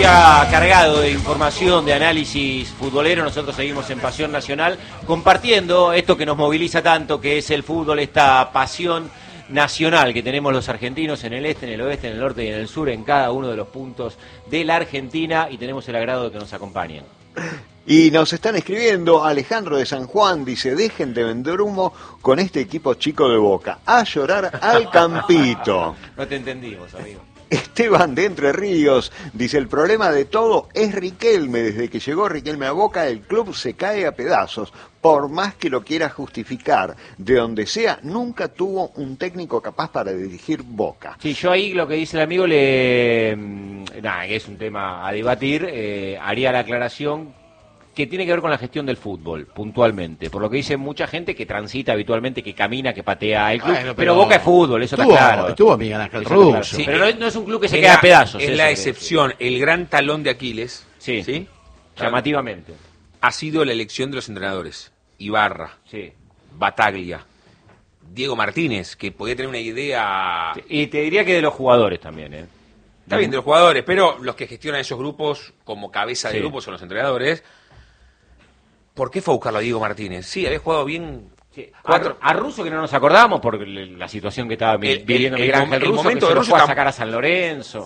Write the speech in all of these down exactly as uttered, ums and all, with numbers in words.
día cargado de información, de análisis futbolero. Nosotros seguimos en Pasión Nacional compartiendo esto que nos moviliza tanto, que es el fútbol, esta pasión nacional que tenemos los argentinos en el este, en el oeste, en el norte y en el sur, en cada uno de los puntos de la Argentina, y tenemos el agrado de que nos acompañen. Y nos están escribiendo, Alejandro de San Juan dice, dejen de vender humo con este equipo chico de Boca, a llorar al campito. No te entendimos, amigo. Esteban de Entre Ríos dice, el problema de todo es Riquelme. Desde que llegó Riquelme a Boca, el club se cae a pedazos. Por más que lo quiera justificar, de donde sea, nunca tuvo un técnico capaz para dirigir Boca. Sí, yo ahí lo que dice el amigo, le nada, que es un tema a debatir, eh, haría la aclaración que tiene que ver con la gestión del fútbol, puntualmente. Por lo que dice mucha gente que transita habitualmente, que camina, que patea el club. Bueno, pero, pero Boca es fútbol, eso estuvo, está claro. Estuvo Miguel Ángel Russo. Claro. Sí, pero no, no es un club que se es queda la, a pedazos. Es la excepción, el gran talón de Aquiles. Sí, ¿sí? Llamativamente. Ha sido la elección de los entrenadores. Ibarra, sí. Bataglia, Diego Martínez, que podía tener una idea... Y te diría que de los jugadores también, ¿eh? Está bien, de los jugadores, pero los que gestionan esos grupos como cabeza de sí. grupo son los entrenadores. ¿Por qué fue a buscarlo a Diego Martínez? Sí, había jugado bien. Sí. Cuatro. A, a Russo, que no nos acordamos por la situación que estaba el, viviendo el, Miguel Ángel el, Russo, el momento que se de lo fue Russo a sacar a San Lorenzo.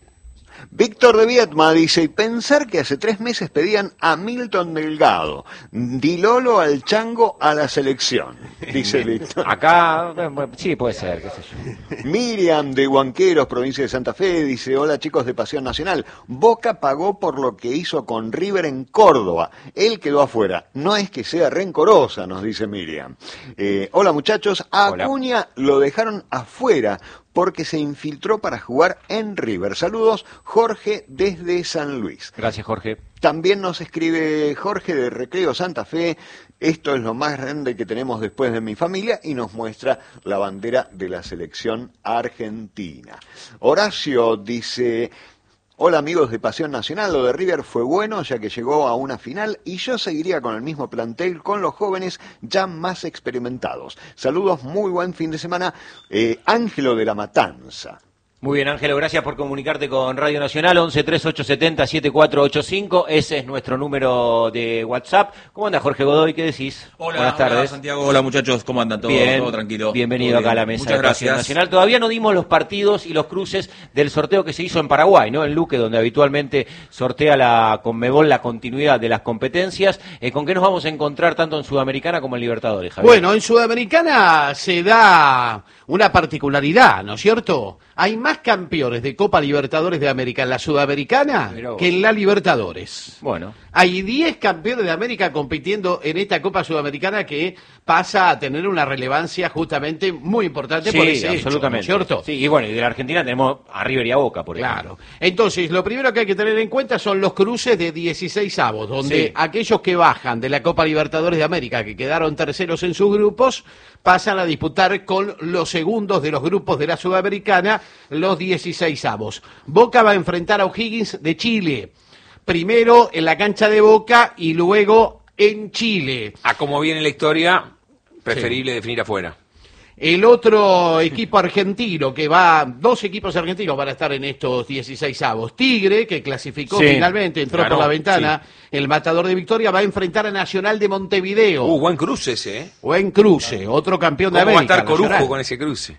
Víctor de Viedma dice, y pensar que hace tres meses pedían a Milton Delgado, Dilolo al Chango a la selección, dice Víctor. Acá, bueno, sí, puede ser, qué sé yo. Miriam de Huanqueros, provincia de Santa Fe, dice, hola chicos de Pasión Nacional, Boca pagó por lo que hizo con River en Córdoba, él quedó afuera, no es que sea rencorosa, nos dice Miriam. Eh, hola muchachos, a Acuña lo dejaron afuera, porque se infiltró para jugar en River. Saludos, Jorge desde San Luis. Gracias, Jorge. También nos escribe Jorge de Recreo Santa Fe, esto es lo más grande que tenemos después de mi familia, y nos muestra la bandera de la selección argentina. Horacio dice... Hola amigos de Pasión Nacional, lo de River fue bueno ya que llegó a una final y yo seguiría con el mismo plantel con los jóvenes ya más experimentados. Saludos, muy buen fin de semana. Eh, Ángelo de la Matanza. Muy bien, Ángelo, gracias por comunicarte con Radio Nacional, once treinta y ocho setenta siete cuatro ocho cinco, ese es nuestro número de WhatsApp. ¿Cómo anda Jorge Godoy? ¿Qué decís? Hola, buenas tardes. Hola Santiago, hola muchachos, ¿cómo andan? ¿Todo, bien, todo tranquilo? Bienvenido ¿Todo acá bien? a la mesa Muchas de Pasión gracias. Nacional. Todavía no dimos los partidos y los cruces del sorteo que se hizo en Paraguay, ¿no? En Luque, donde habitualmente sortea la Conmebol la continuidad de las competencias. Eh, ¿Con qué nos vamos a encontrar tanto en Sudamericana como en Libertadores, Javier? Bueno, en Sudamericana se da una particularidad, ¿no es cierto? Hay más campeones de Copa Libertadores de América en la Sudamericana Pero... que en la Libertadores. Bueno. Hay diez campeones de América compitiendo en esta Copa Sudamericana que pasa a tener una relevancia justamente muy importante sí, por ese absolutamente. hecho, ¿no es cierto? Sí, y bueno, y de la Argentina tenemos a River y a Boca, por ejemplo. Claro. Entonces, lo primero que hay que tener en cuenta son los cruces de dieciséis avos, donde sí. aquellos que bajan de la Copa Libertadores de América, que quedaron terceros en sus grupos, pasan a disputar con los segundos de los grupos de la Sudamericana los dieciséis avos. Boca va a enfrentar a O'Higgins de Chile, primero en la cancha de Boca y luego en Chile. A como viene la historia, preferible sí. definir afuera. El otro equipo argentino que va, dos equipos argentinos van a estar en estos dieciséis avos. Tigre, que clasificó sí, finalmente, entró claro, por la ventana, sí. el matador de Victoria, va a enfrentar a Nacional de Montevideo. Uh, buen cruce ese, ¿eh? Buen cruce, otro campeón de ¿Cómo América. va a estar Corujo Nacional. con ese cruce?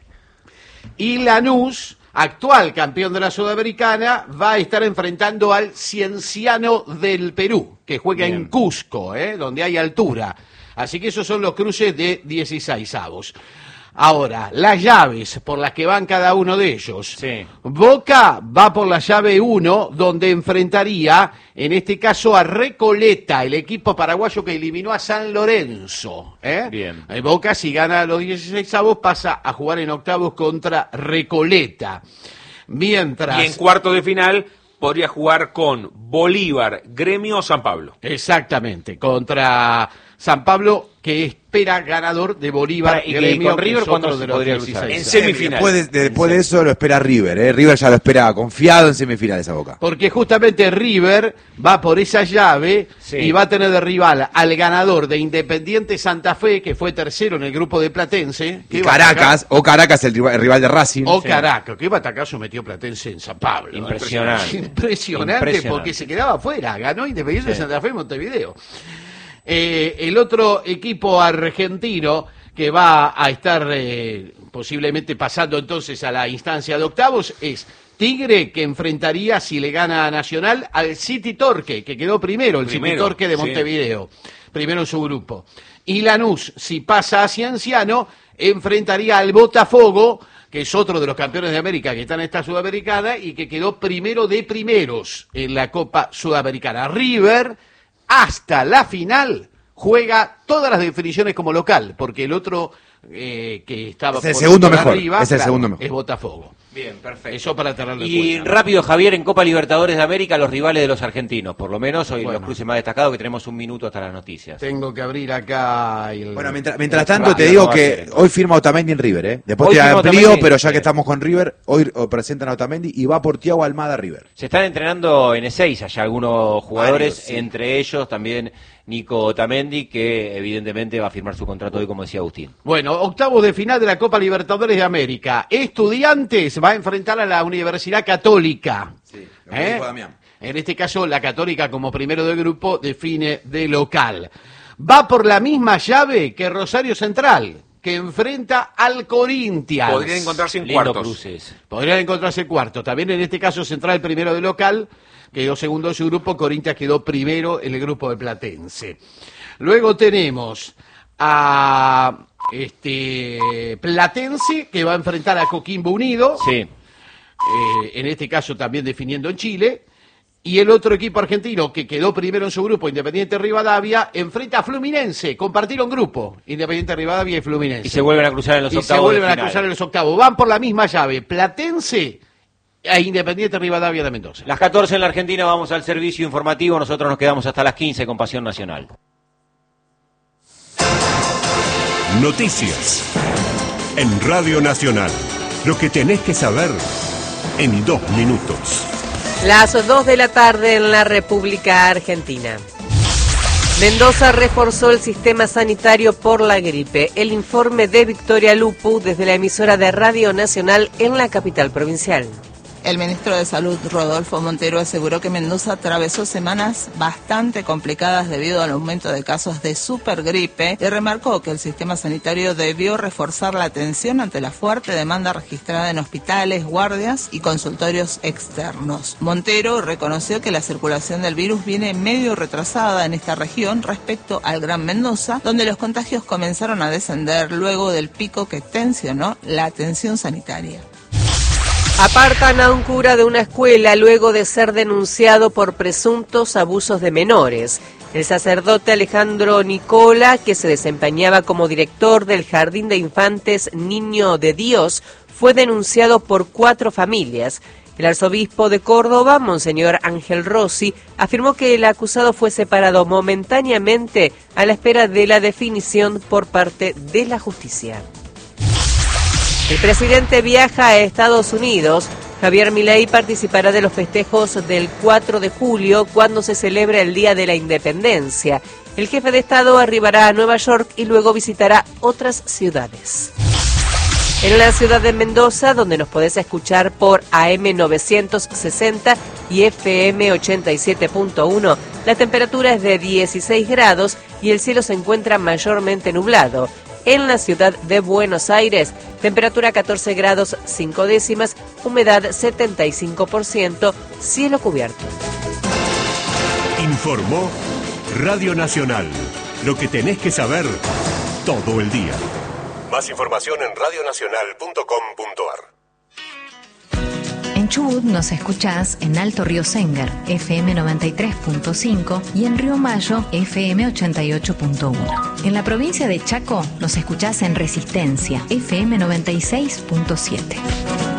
Y Lanús, actual campeón de la Sudamericana, va a estar enfrentando al Cienciano del Perú, que juega Bien. en Cusco, ¿eh? donde hay altura. Así que esos son los cruces de dieciséis avos. Ahora, las llaves por las que van cada uno de ellos. Sí. Boca va por la llave uno, donde enfrentaría, en este caso, a Recoleta, el equipo paraguayo que eliminó a San Lorenzo. ¿eh? Bien. Boca, si gana los dieciséis avos, pasa a jugar en octavos contra Recoleta. Mientras... Y en cuarto de final podría jugar con Bolívar, Gremio o San Pablo. Exactamente, contra San Pablo que espera ganador de Bolívar. Para, y Gremio, con River, que es ¿cuándo otro se de los podría dieciséis. cruzar? En semifinal. Después de, después de eso lo espera River, ¿eh? River ya lo espera confiado en semifinales a Boca. Porque justamente River va por esa llave Sí. y va a tener de rival al ganador de Independiente Santa Fe, que fue tercero en el grupo de Platense. que Y iba a atacar- Caracas, o Caracas el rival, el rival de Racing. O Sí. Caracas, que iba a atacar, sometió Platense en San Pablo. Impresionante. Impresionante, Impresionante. porque se quedaba afuera. Ganó Independiente Sí. Santa Fe en Montevideo. Eh, el otro equipo argentino que va a estar eh, posiblemente pasando entonces a la instancia de octavos es Tigre, que enfrentaría, si le gana a Nacional, al City Torque, que quedó primero, el Primero, City Torque de sí. Montevideo, primero en su grupo. Y Lanús, si pasa a Cienciano, enfrentaría al Botafogo, que es otro de los campeones de América que está en esta Sudamericana y que quedó primero de primeros en la Copa Sudamericana. River, hasta la final, juega todas las definiciones como local, porque el otro eh, que estaba Es el por segundo estar mejor, arriba, es el claro, segundo mejor. es Botafogo. Bien, perfecto. Eso para tenerlo en Y cuenta. rápido, Javier, en Copa Libertadores de América, los rivales de los argentinos, por lo menos hoy Bueno. los cruces más destacados, que tenemos un minuto hasta las noticias. Tengo que abrir acá el... Bueno, mientras, mientras el tanto te rápido digo no va a que ser. hoy firma Otamendi en River, ¿eh? Después Hoy te firma amplío, Otamendi, pero ya sí. que estamos con River, hoy oh, presentan a Otamendi y va por Thiago Almada a River. Se están entrenando en Ezeiza ya algunos jugadores, Varios, sí. entre ellos también Nico Otamendi, que evidentemente va a firmar su contrato hoy, como decía Agustín. Bueno, octavos de final de la Copa Libertadores de América. Estudiantes va a enfrentar a la Universidad Católica. Sí, lo que dijo Damián. En este caso, la Católica, como primero del grupo, define de local. Va por la misma llave que Rosario Central, que enfrenta al Corinthians. Podrían encontrarse en Lindo cuartos. cruces. Podrían encontrarse cuarto. También en este caso Central primero de local, quedó segundo en su grupo, Corinthians quedó primero en el grupo de Platense. Luego tenemos a este Platense, que va a enfrentar a Coquimbo Unido, Sí. eh, en este caso también definiendo en Chile. Y el otro equipo argentino que quedó primero en su grupo, Independiente Rivadavia, enfrenta a Fluminense. Compartieron grupo, Independiente Rivadavia y Fluminense. Y se vuelven a cruzar en los Y octavos se vuelven de a final. cruzar en los octavos. Van por la misma llave, Platense e Independiente Rivadavia de Mendoza. Las catorce en la Argentina, vamos al servicio informativo. Nosotros nos quedamos hasta las quince con Pasión Nacional. Noticias. En Radio Nacional. Lo que tenés que saber en dos minutos. Las dos de la tarde en la República Argentina. Mendoza reforzó el sistema sanitario por la gripe. El informe de Victoria Lupu desde la emisora de Radio Nacional en la capital provincial. El ministro de Salud, Rodolfo Montero, aseguró que Mendoza atravesó semanas bastante complicadas debido al aumento de casos de supergripe y remarcó que el sistema sanitario debió reforzar la atención ante la fuerte demanda registrada en hospitales, guardias y consultorios externos. Montero reconoció que la circulación del virus viene medio retrasada en esta región respecto al Gran Mendoza, donde los contagios comenzaron a descender luego del pico que tensionó la atención sanitaria. Apartan a un cura de una escuela luego de ser denunciado por presuntos abusos de menores. El sacerdote Alejandro Nicola, que se desempeñaba como director del Jardín de Infantes Niño de Dios, fue denunciado por cuatro familias. El arzobispo de Córdoba, Monseñor Ángel Rossi, afirmó que el acusado fue separado momentáneamente a la espera de la definición por parte de la justicia. El presidente viaja a Estados Unidos. Javier Milei participará de los festejos del cuatro de julio, cuando se celebra el Día de la Independencia. El jefe de Estado arribará a Nueva York y luego visitará otras ciudades. En la ciudad de Mendoza, donde nos podés escuchar por A M novecientos sesenta y F M ochenta y siete punto uno, la temperatura es de dieciséis grados y el cielo se encuentra mayormente nublado. En la ciudad de Buenos Aires, temperatura catorce grados cinco décimas, humedad setenta y cinco por ciento, cielo cubierto. Informó Radio Nacional. Lo que tenés que saber todo el día. Más información en radionacional punto com punto ar. En Chubut nos escuchás en Alto Río Sengar, F M noventa y tres punto cinco y en Río Mayo, F M ochenta y ocho punto uno. En la provincia de Chaco nos escuchás en Resistencia, F M noventa y seis punto siete.